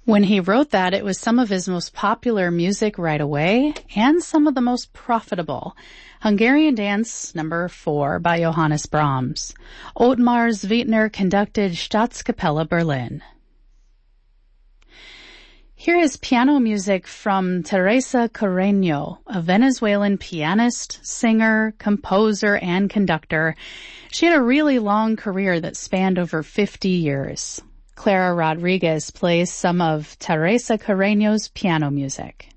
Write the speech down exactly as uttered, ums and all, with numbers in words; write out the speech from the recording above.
When he wrote that, it was some of his most popular music right away and some of the most profitable. Hungarian Dance number four by Johannes Brahms. Ottmar Zwittner conducted Staatskapelle Berlin. Here is piano music from Teresa Carreño, a Venezuelan pianist, singer, composer, and conductor. She had a really long career that spanned over fifty years. Clara Rodriguez plays some of Teresa Carreño's piano music.